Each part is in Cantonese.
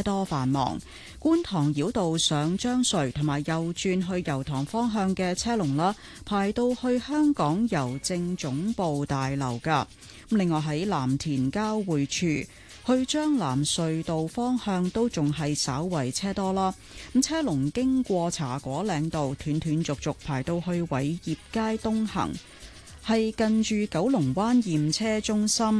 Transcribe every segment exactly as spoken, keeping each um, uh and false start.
多繁忙。觀塘繞道上將隧同埋右轉去油塘方向嘅車龍啦，排到去香港郵政總部大樓㗎。另外喺藍田交匯處去將藍隧道方向都仲係稍為車多啦，咁車龍經過茶果嶺道斷斷續續排到去偉業街東行，係近住九龍灣驗車中心。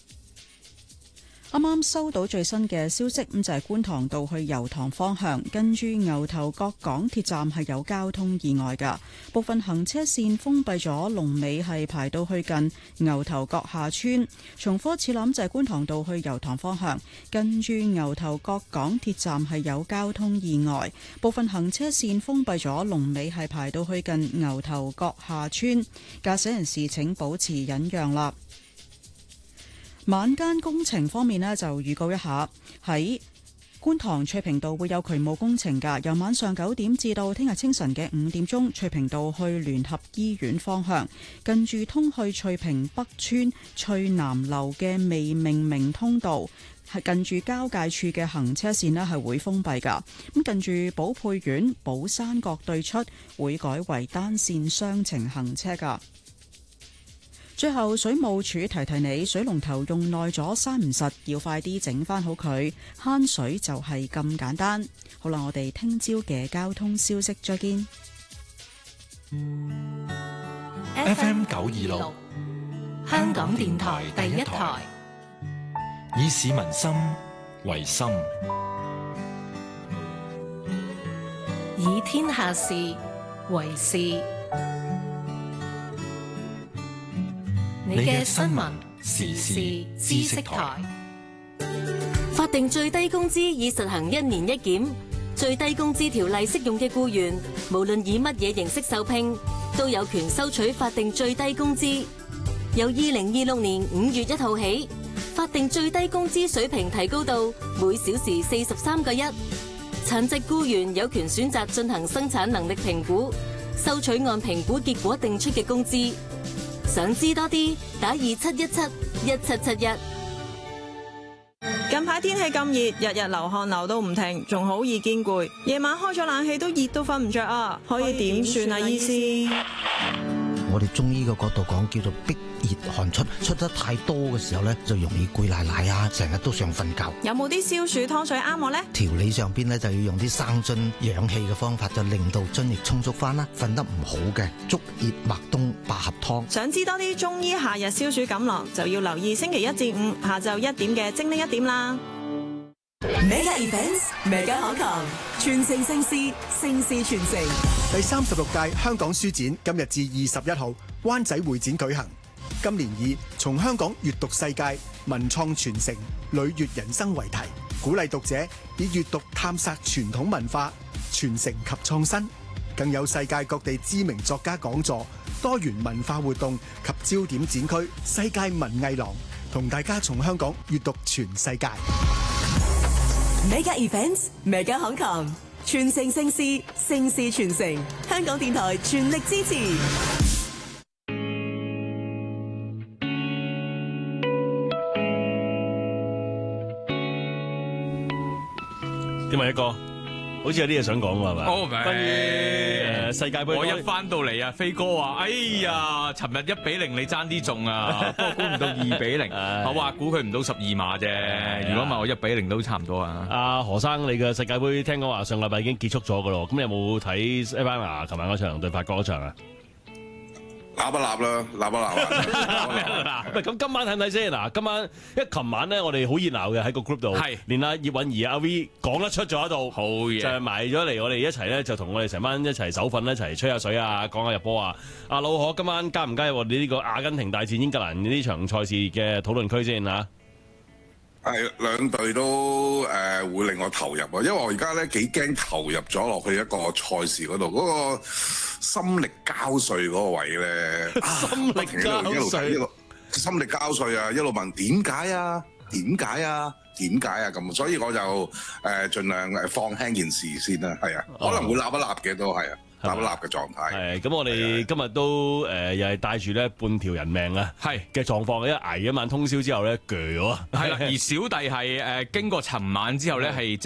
啱啱收到最新嘅消息，咁就係觀塘道去油塘方向，跟住牛頭角港鐵站係有交通意外㗎，部分行車線封閉咗，龍尾係排到去近牛頭角下村。重複次諗就係觀塘道去油塘方向，跟住牛頭角港鐵站係有交通意外，部分行車線封閉咗，龍尾係排到去近牛頭角下村。駕駛人士請保持忍讓啦。晚間工程方面呢，就預告一下，喺觀塘翠屏道會有渠務工程㗎，由晚上九點至到聽日清晨嘅五點鐘，翠屏道去聯合醫院方向，近住通去翠屏北村翠南樓嘅未命名通道，係近住交界處嘅行車線呢係會封閉㗎。咁近住寶佩苑寶山角對出會改為單線雙程行車㗎。最後，水務署提提你，水龍頭用耐咗閂唔實，要快啲整翻好佢，慳水就係咁簡單。好啦，我哋聽朝嘅交通消息再見。 F M 九二六，香港電台第一台，以市民心為心， 以天下事為事。你嘅新聞時事知識台。 法定最低工資已實行一年一檢，最低工資條例適用嘅僱員，無論以乜嘢形式受聘，都有權收取法定最低工資。由二零二六年五月一號起，法定最低工資水平提高到每小時四十三個一。殘疾僱員有權選擇進行生產能力評估，收取按評估結果定出嘅工資。想知多啲，打二七一七一七七一。 近排天氣咁熱，日日流汗流到唔停，仲好易見攰。夜晚開咗冷氣都熱到瞓唔着啊！可以點算啊，醫師？ 我哋中醫嘅角度講，叫做逼熱汗出，出得太多嘅時候咧，就容易攰賴賴啊，成日都想瞓覺。 有冇啲消暑湯水啱我呢？ 調理上邊咧就要用啲生津養氣嘅方法，就令到津液充足翻啦。瞓得唔好嘅，竹葉麥冬百合湯。 想知多啲中醫夏日消暑錦囊，就要留意星期一至五下晝一點嘅精靈一點啦。 Mega Events，Mega 可強，全城盛事，盛事傳承。 第三十六屆香港書展今日至二十一號灣仔會展舉行。今年以從香港閱讀世界、文創傳承、旅閱人生為題，鼓勵讀者以閱讀探索傳統文化、傳承及創新。更有世界各地知名作家講座、多元文化活動及焦點展區世界文藝廊，同大家從香港閱讀全世界。 Mega Events，Mega 可強，全城盛事，盛事傳承。香港電台全力支持。 點啊，一哥，好似有啲嘢想講喎，係咪？ 哦，關於誒世界盃， 我一翻到嚟啊，飛哥話：哎呀，尋日一比零你爭啲中啊，不過估唔到二比零。我話估佢唔到十二碼啫，如果唔係我一比零都差唔多啊。 阿何生，你嘅世界盃聽講話上禮拜已經結束咗噶咯，咁你有冇睇西班牙琴晚嗰場對法國嗰場啊？ 立一立啦，立一立啊！喂，咁今晚睇唔睇先？嗱，今晚因為琴晚咧，我哋好熱鬧嘅喺個 group 度，係連阿葉韻儀阿 V 講得出咗喺度， 好嘢， 就係埋咗嚟，我哋一齊咧就同我哋成班一齊手瞓一齊吹下水啊，講下入波啊！阿老何今晚加唔加入我哋呢個阿根廷大戰英格蘭呢場賽事嘅討論區先嚇？ 係兩隊都誒、呃、會令我投入啊，因為我而家咧幾驚投入咗落去一個賽事嗰度，嗰、嗰個心力交瘁嗰個位咧， 心力交瘁， 一路心力交瘁啊，一路問點解啊，點解啊，點解啊咁，所以我就誒、呃、盡量誒放輕件事先啦，係啊，可能會立一立嘅都係啊。立一立嘅狀態係咁，我哋今日都誒、呃、又係帶住咧半條人命啊，係嘅狀況，一捱一晚通宵之後咧，鋸咗。 係啦，而小弟係誒、呃、經過尋晚之後咧，係